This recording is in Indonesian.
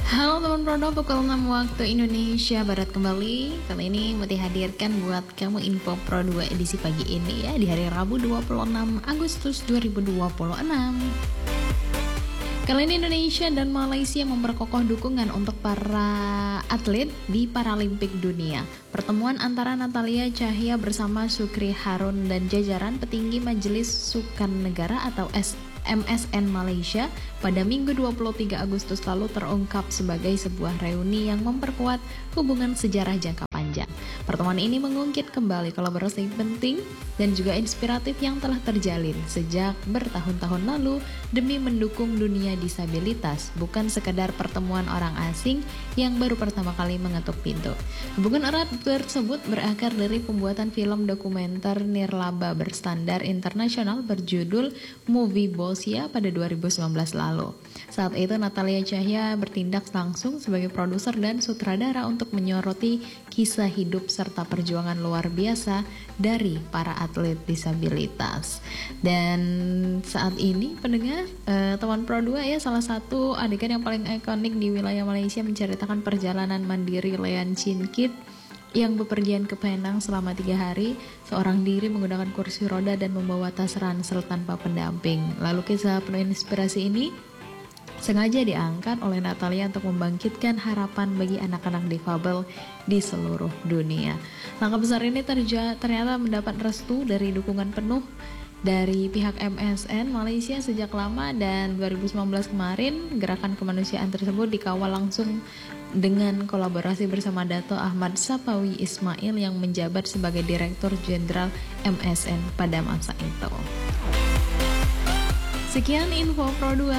Halo teman Prodo, pukul 6 waktu Indonesia Barat kembali. Kali ini Muti hadirkan buat kamu info Pro 2 edisi pagi ini ya, di hari Rabu 26 Agustus 2026. Kali ini Indonesia dan Malaysia memperkokoh dukungan untuk para atlet di Paralimpik Dunia. Pertemuan antara Natalia Tjahja bersama Sukri Harun dan jajaran petinggi Majelis Sukan Negara atau MSN Malaysia pada Minggu 23 Agustus lalu terungkap sebagai sebuah reuni yang memperkuat hubungan sejarah jangka panjang. Pertemuan ini mengungkit kembali kolaborasi penting dan juga inspiratif yang telah terjalin sejak bertahun-tahun lalu demi mendukung dunia disabilitas, bukan sekadar pertemuan orang asing yang baru pertama kali mengetuk pintu. Hubungan erat tersebut berakar dari pembuatan film dokumenter nirlaba berstandar internasional berjudul Movie Bosia pada 2019 lalu. Saat itu Natalia Tjahja bertindak langsung sebagai produser dan sutradara untuk menyoroti kisah hidup serta perjuangan luar biasa dari para atlet disabilitas. Dan saat ini pendengar teman Pro 2 ya, salah satu adegan yang paling ikonik di wilayah Malaysia menceritakan perjalanan mandiri Lean Chin Kit yang bepergian ke Penang selama 3 hari, seorang diri menggunakan kursi roda dan membawa tas ransel tanpa pendamping. Lalu kisah penuh inspirasi ini sengaja diangkat oleh Natalia untuk membangkitkan harapan bagi anak-anak difabel di seluruh dunia. Langkah besar ini ternyata mendapat restu dari dukungan penuh dari pihak MSN Malaysia sejak lama, dan 2019 kemarin gerakan kemanusiaan tersebut dikawal langsung dengan kolaborasi bersama Dato' Ahmad Sapawi Ismail yang menjabat sebagai Direktur Jenderal MSN pada masa itu. Sekian info Pro 2.